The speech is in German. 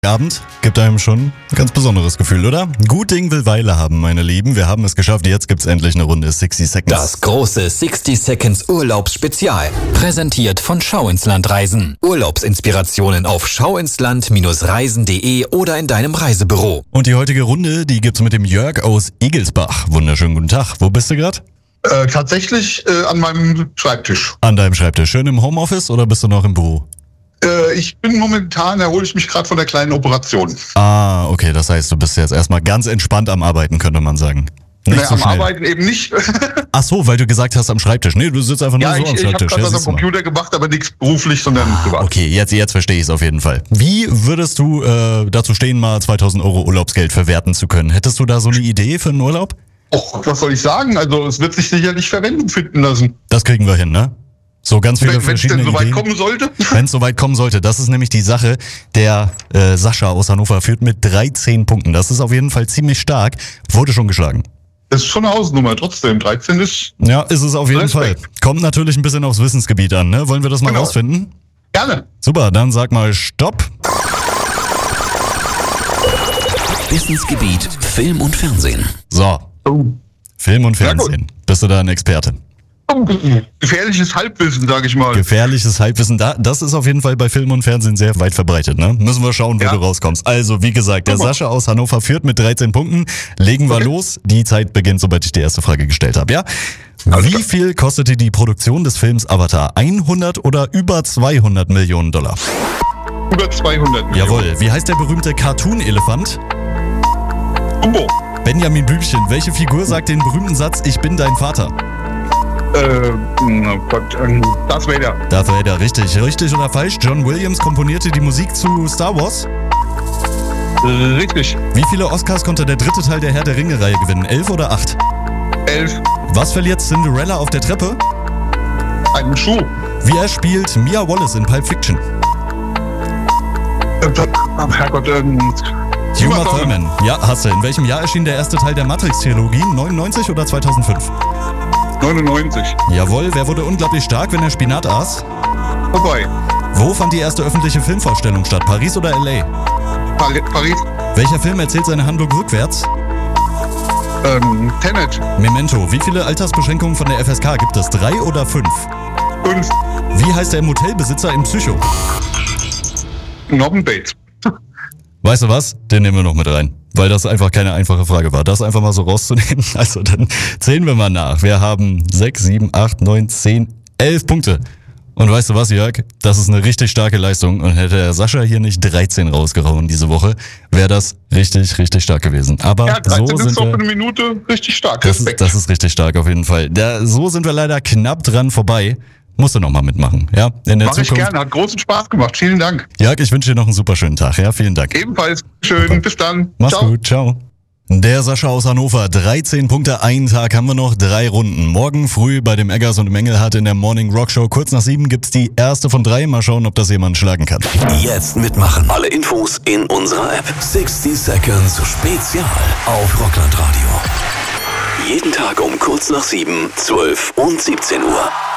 Abend gibt einem schon ein ganz besonderes Gefühl, oder? Gut Ding will Weile haben, meine Lieben. Wir haben es geschafft. Jetzt gibt's endlich eine Runde 60 Seconds. Das große 60 Seconds Urlaubsspezial. Präsentiert von Schau ins Land Reisen. Urlaubsinspirationen auf schauinsland-reisen.de oder in deinem Reisebüro. Und die heutige Runde, die gibt's mit dem Jörg aus Igelsbach. Wunderschönen guten Tag. Wo bist du gerade? Tatsächlich an meinem Schreibtisch. An deinem Schreibtisch. Schön im Homeoffice oder bist du noch im Büro? Ich bin momentan, erhole ich mich gerade von der kleinen Operation. Ah, okay. Das heißt, du bist jetzt erstmal ganz entspannt am Arbeiten, könnte man sagen. Nicht so am schnell. Arbeiten eben nicht. Ach so, weil du gesagt hast am Schreibtisch. Nee, du sitzt einfach nur so am Ich habe Schreibtisch. gerade was am siehst du mal. Computer gemacht, aber nichts beruflich, sondern privat. Okay, jetzt verstehe ich es auf jeden Fall. Wie würdest du dazu stehen, mal 2.000 € Urlaubsgeld verwerten zu können? Hättest du da so eine Idee für einen Urlaub? Och, was soll ich sagen? Also es wird sich sicherlich Verwendung finden lassen. Das kriegen wir hin, ne? So ganz viele Wenn es verschiedene denn soweit Ideen. kommen sollte. Wenn es soweit kommen sollte. Das ist nämlich die Sache. Der Sascha aus Hannover führt mit 13 Punkten. Das ist auf jeden Fall ziemlich stark. Wurde schon geschlagen. Das ist schon eine Hausnummer. Trotzdem, 13 ist... Ja, ist es auf jeden Respekt. Fall. Kommt natürlich ein bisschen aufs Wissensgebiet an, ne? Wollen wir das mal Genau. rausfinden? Gerne. Super, dann sag mal Stopp. Wissensgebiet Film und Fernsehen. So, Oh. Film und Sehr gut. Fernsehen. Bist du da ein Experte? Gefährliches Halbwissen, sage ich mal. Gefährliches Halbwissen, das ist auf jeden Fall bei Film und Fernsehen sehr weit verbreitet, ne? Müssen wir schauen, wo Ja. du rauskommst. Also, wie gesagt, der Super. Sascha aus Hannover führt mit 13 Punkten. Legen wir Okay. los. Die Zeit beginnt, sobald ich die erste Frage gestellt habe, ja? Alles Wie klar. viel kostete die Produktion des Films Avatar? 100 oder über 200 Millionen $? Über 200 Millionen. Jawohl. Wie heißt der berühmte Cartoon-Elefant? Dumbo. Benjamin Blümchen. Welche Figur sagt den berühmten Satz, ich bin dein Vater? Oh Gott, Darth Vader. Darth Vader, richtig. Richtig oder falsch? John Williams komponierte die Musik zu Star Wars? Richtig. Wie viele Oscars konnte der dritte Teil der Herr der Ringe-Reihe gewinnen? 11 oder 8? 11. Was verliert Cinderella auf der Treppe? Einen Schuh. Wer spielt Mia Wallace in Pulp Fiction? Herrgott, Uma Thurman. Ja, hast du. In welchem Jahr erschien der erste Teil der Matrix-Trilogie? 99 oder 2005? 99. Jawohl. Wer wurde unglaublich stark, wenn er Spinat aß? Vorbei. Wo fand die erste öffentliche Filmvorstellung statt? Paris oder L.A.? Paris. Welcher Film erzählt seine Handlung rückwärts? Tenet. Memento. Wie viele Altersbeschränkungen von der FSK gibt es? 3 oder 5? 5. Wie heißt der Motelbesitzer im Psycho? Norman Bates. Weißt du was? Den nehmen wir noch mit rein. Weil das einfach keine einfache Frage war. Das einfach mal so rauszunehmen. Also dann zählen wir mal nach. Wir haben 6, 7, 8, 9, 10, 11 Punkte. Und weißt du was, Jörg? Das ist eine richtig starke Leistung. Und hätte der Sascha hier nicht 13 rausgehauen diese Woche, wäre das richtig, richtig stark gewesen. Aber Ja, 13 so ist sind doch für wir... eine Minute richtig stark. Das Respekt. ist richtig stark auf jeden Fall. So sind wir leider knapp dran vorbei. Musst du noch mal mitmachen, ja? In der Mach ich gerne. Hat großen Spaß gemacht. Vielen Dank. Jörg, ich wünsche dir noch einen super schönen Tag, ja? Vielen Dank. Ebenfalls. Schön. Bis dann. Mach's Ciao. gut, ciao. Der Sascha aus Hannover, 13 Punkte, einen Tag haben wir noch, 3 Runden. Morgen früh bei dem Eggers und Mengelhardt in der Morning Rock Show, kurz nach 7 gibt's die erste von 3. Mal schauen, ob das jemand schlagen kann. Jetzt mitmachen. Alle Infos in unserer App. 60 Seconds Spezial auf Rockland Radio. Jeden Tag um kurz nach 7, 12 und 17 Uhr.